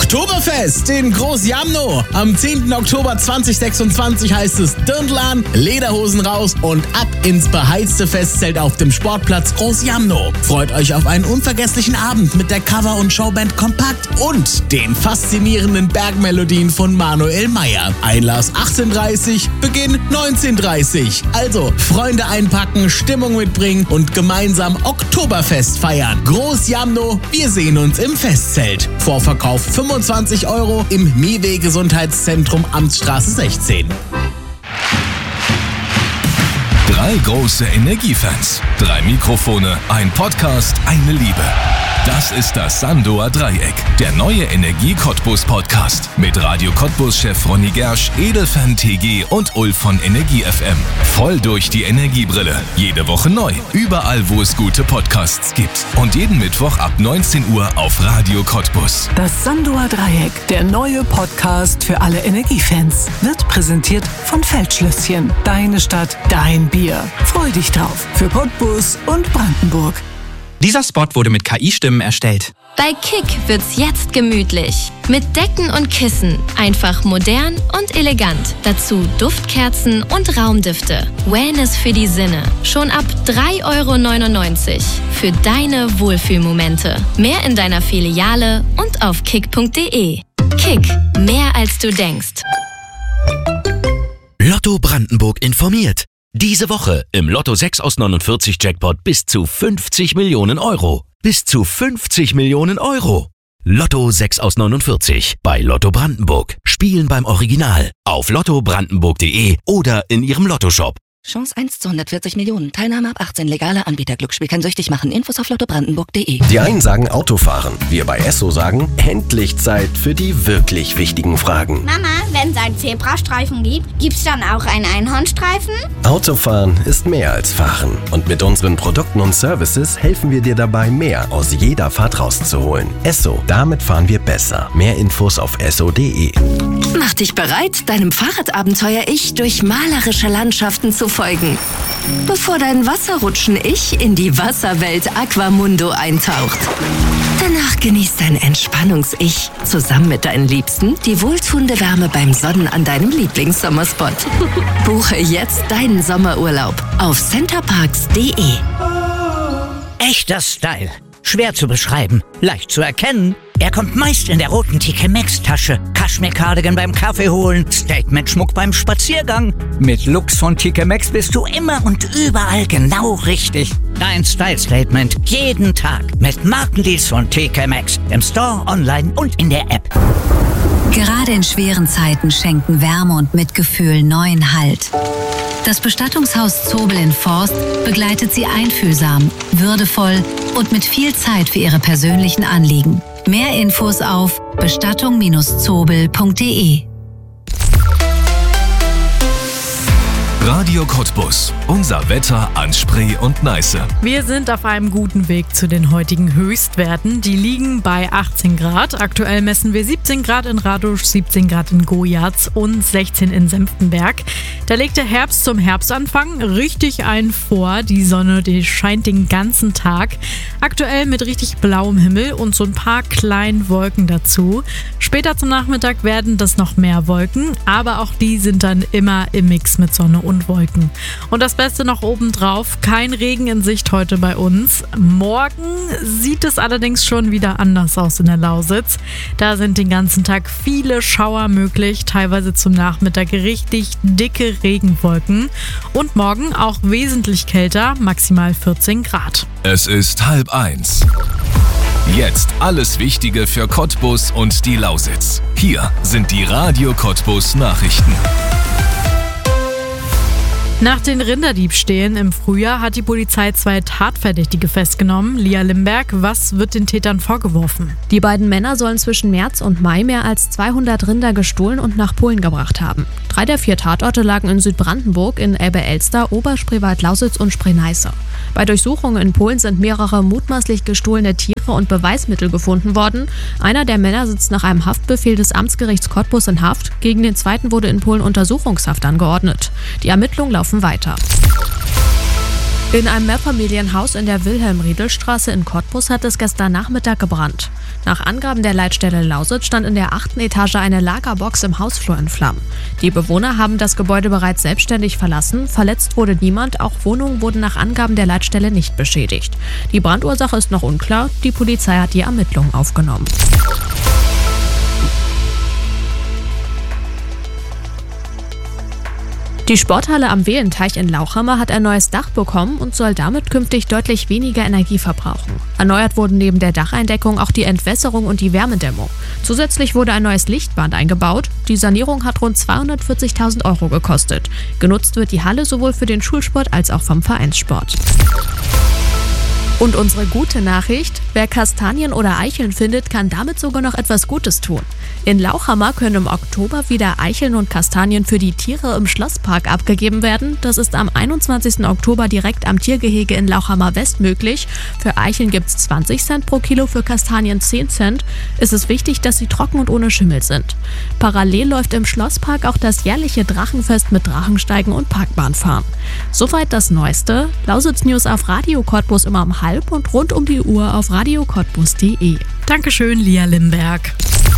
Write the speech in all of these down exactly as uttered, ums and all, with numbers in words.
Oktoberfest in Groß-Jamnow. Am zehnten Oktober zweitausendsechsundzwanzig heißt es Dirndln, Lederhosen raus und ab ins beheizte Festzelt auf dem Sportplatz Groß-Jamnow. Freut euch auf einen unvergesslichen Abend mit der Cover- und Showband Kompakt und den faszinierenden Bergmelodien von Manuel Meyer. Einlass achtzehn Uhr dreißig, Beginn neunzehn Uhr dreißig. Also Freunde einpacken, Stimmung mitbringen und gemeinsam Oktoberfest feiern. Groß-Jamnow, wir sehen uns im Festzelt. Vorverkauf fünfundzwanzig Euro im Miwe Gesundheitszentrum Amtsstraße sechzehn. Drei große Energiefans, drei Mikrofone, ein Podcast, eine Liebe. Das ist das Sandoer Dreieck, der neue Energie-Cottbus-Podcast mit Radio Cottbus-Chef Ronny Gersch, Edelfan T G und Ulf von Energie F M. Voll durch die Energiebrille. Jede Woche neu. Überall, wo es gute Podcasts gibt. Und jeden Mittwoch ab neunzehn Uhr auf Radio Cottbus. Das Sandoer Dreieck, der neue Podcast für alle Energiefans, wird präsentiert von Feldschlösschen. Deine Stadt, dein Bier. Freu dich drauf. Für Cottbus und Brandenburg. Dieser Spot wurde mit K I-Stimmen erstellt. Bei Kick wird's jetzt gemütlich. Mit Decken und Kissen. Einfach modern und elegant. Dazu Duftkerzen und Raumdüfte. Wellness für die Sinne. Schon ab drei Euro neunundneunzig. Für deine Wohlfühlmomente. Mehr in deiner Filiale und auf kick punkt de. Kick. Mehr als du denkst. Lotto Brandenburg informiert. Diese Woche im Lotto sechs aus neunundvierzig Jackpot bis zu fünfzig Millionen Euro. Bis zu fünfzig Millionen Euro. Lotto sechs aus neunundvierzig bei Lotto Brandenburg. Spielen beim Original. Auf lotto brandenburg punkt de oder in ihrem Lottoshop. Chance eins zu hundertvierzig Millionen. Teilnahme ab achtzehn. Legale Anbieter. Glücksspiel kann süchtig machen. Infos auf lotto brandenburg punkt de. Die einen sagen Autofahren. Wir bei Esso sagen, endlich Zeit für die wirklich wichtigen Fragen. Mama, wenn es einen Zebrastreifen gibt, gibt's dann auch einen Einhornstreifen? Autofahren ist mehr als Fahren. Und mit unseren Produkten und Services helfen wir dir dabei, mehr aus jeder Fahrt rauszuholen. Esso, damit fahren wir besser. Mehr Infos auf esso punkt de. Mach dich bereit, deinem Fahrradabenteuer-Ich durch malerische Landschaften zu folgen. Bevor dein Wasserrutschen-Ich in die Wasserwelt Aquamundo eintaucht. Danach genießt dein Entspannungs-Ich zusammen mit deinen Liebsten die wohltuende Wärme beim Sonnen an deinem Lieblingssommerspot. Buche jetzt deinen Sommerurlaub auf centerparks punkt de. Echter Style. Schwer zu beschreiben, leicht zu erkennen. Er kommt meist in der roten T K Maxx-Tasche. Kaschmir-Cardigan beim Kaffee holen, Statement-Schmuck beim Spaziergang. Mit Looks von T K Maxx bist du immer und überall genau richtig. Dein Style-Statement jeden Tag mit Markendeals von T K Maxx. Im Store, online und in der App. Gerade in schweren Zeiten schenken Wärme und Mitgefühl neuen Halt. Das Bestattungshaus Zobel in Forst begleitet Sie einfühlsam, würdevoll und mit viel Zeit für Ihre persönlichen Anliegen. Mehr Infos auf bestattung zobel punkt de. Radio Cottbus. Unser Wetter an Spree und Neiße. Wir sind auf einem guten Weg zu den heutigen Höchstwerten. Die liegen bei achtzehn Grad. Aktuell messen wir siebzehn Grad in Radosch, siebzehn Grad in Gojaz und sechzehn in Senftenberg. Da legt der Herbst zum Herbstanfang richtig einen vor. Die Sonne, die scheint den ganzen Tag. Aktuell mit richtig blauem Himmel und so ein paar kleinen Wolken dazu. Später zum Nachmittag werden das noch mehr Wolken, aber auch die sind dann immer im Mix mit Sonne und Wolken. Und das Beste noch obendrauf, kein Regen in Sicht heute bei uns. Morgen sieht es allerdings schon wieder anders aus in der Lausitz. Da sind den ganzen Tag viele Schauer möglich, teilweise zum Nachmittag richtig dicke Regenwolken. Und morgen auch wesentlich kälter, maximal vierzehn Grad. Es ist halb eins. Jetzt alles Wichtige für Cottbus und die Lausitz. Hier sind die Radio Cottbus Nachrichten. Nach den Rinderdiebstählen im Frühjahr hat die Polizei zwei Tatverdächtige festgenommen. Lia Limberg, was wird den Tätern vorgeworfen? Die beiden Männer sollen zwischen März und Mai mehr als zweihundert Rinder gestohlen und nach Polen gebracht haben. Drei der vier Tatorte lagen in Südbrandenburg, in Elbe-Elster, Oberspreewald-Lausitz und Spree-Neiße. Bei Durchsuchungen in Polen sind mehrere mutmaßlich gestohlene Tiere und Beweismittel gefunden worden. Einer der Männer sitzt nach einem Haftbefehl des Amtsgerichts Cottbus in Haft. Gegen den zweiten wurde in Polen Untersuchungshaft angeordnet. Die Ermittlungen laufen weiter. In einem Mehrfamilienhaus in der Wilhelm-Riedel-Straße in Cottbus hat es gestern Nachmittag gebrannt. Nach Angaben der Leitstelle Lausitz stand in der achten Etage eine Lagerbox im Hausflur in Flammen. Die Bewohner haben das Gebäude bereits selbstständig verlassen. Verletzt wurde niemand, auch Wohnungen wurden nach Angaben der Leitstelle nicht beschädigt. Die Brandursache ist noch unklar, die Polizei hat die Ermittlungen aufgenommen. Die Sporthalle am Wehlenteich in Lauchhammer hat ein neues Dach bekommen und soll damit künftig deutlich weniger Energie verbrauchen. Erneuert wurden neben der Dacheindeckung auch die Entwässerung und die Wärmedämmung. Zusätzlich wurde ein neues Lichtband eingebaut. Die Sanierung hat rund zweihundertvierzigtausend Euro gekostet. Genutzt wird die Halle sowohl für den Schulsport als auch vom Vereinssport. Und unsere gute Nachricht: Wer Kastanien oder Eicheln findet, kann damit sogar noch etwas Gutes tun. In Lauchhammer können im Oktober wieder Eicheln und Kastanien für die Tiere im Schlosspark abgegeben werden. Das ist am einundzwanzigsten Oktober direkt am Tiergehege in Lauchhammer West möglich. Für Eicheln gibt es zwanzig Cent pro Kilo, für Kastanien zehn Cent. Es ist wichtig, dass sie trocken und ohne Schimmel sind. Parallel läuft im Schlosspark auch das jährliche Drachenfest mit Drachensteigen und Parkbahnfahren. Soweit das Neueste. Lausitz News auf Radio Cottbus immer um halb und rund um die Uhr auf radio cottbus punkt de. Dankeschön, Lia Limberg.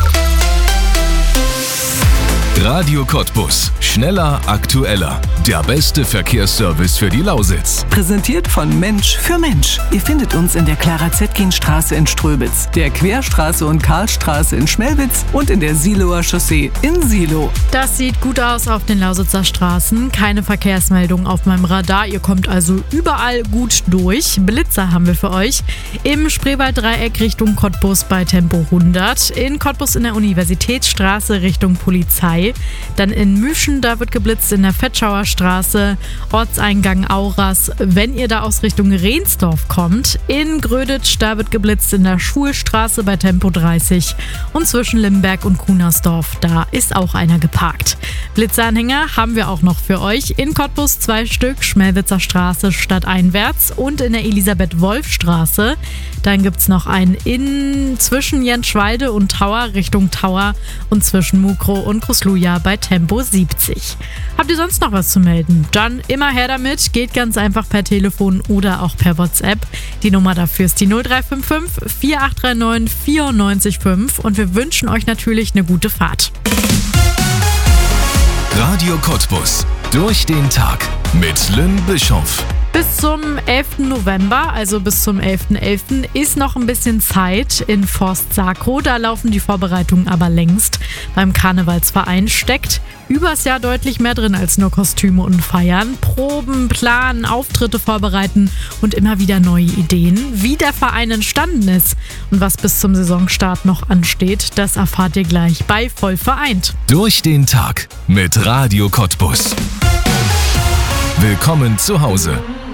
Radio Cottbus. Schneller, aktueller. Der beste Verkehrsservice für die Lausitz. Präsentiert von Mensch für Mensch. Ihr findet uns in der Clara-Zetkin-Straße in Ströbitz, der Querstraße und Karlstraße in Schmelwitz und in der Siloer Chaussee in Silo. Das sieht gut aus auf den Lausitzer Straßen. Keine Verkehrsmeldung auf meinem Radar. Ihr kommt also überall gut durch. Blitzer haben wir für euch. Im Spreewalddreieck Richtung Cottbus bei Tempo hundert. In Cottbus in der Universitätsstraße Richtung Polizei. Dann in Müschen, da wird geblitzt in der Fetschauer Straße, Ortseingang Auras, wenn ihr da aus Richtung Rehnsdorf kommt. In Gröditsch, da wird geblitzt in der Schulstraße bei Tempo dreißig. Und zwischen Limberg und Kunersdorf, da ist auch einer geparkt. Blitzeranhänger haben wir auch noch für euch. In Cottbus zwei Stück, Schmelwitzer Straße stadteinwärts und in der Elisabeth-Wolf-Straße. Dann gibt es noch einen in zwischen Jenschwalde und Tauer Richtung Tauer und zwischen Mukro und Krusluja bei Tempo siebzig. Habt ihr sonst noch was zu melden? Dann immer her damit. Geht ganz einfach per Telefon oder auch per WhatsApp. Die Nummer dafür ist die null drei fünf fünf, vier acht drei neun, vier neun fünf und wir wünschen euch natürlich eine gute Fahrt. Radio Cottbus. Durch den Tag mit Lynn Bischoff. Bis zum elften November, also bis zum elften elften, ist noch ein bisschen Zeit in Forst Sacro. Da laufen die Vorbereitungen aber längst. Beim Karnevalsverein steckt übers Jahr deutlich mehr drin als nur Kostüme und Feiern. Proben, planen, Auftritte vorbereiten und immer wieder neue Ideen. Wie der Verein entstanden ist und was bis zum Saisonstart noch ansteht, das erfahrt ihr gleich bei Voll vereint. Durch den Tag mit Radio Cottbus. Willkommen zu Hause.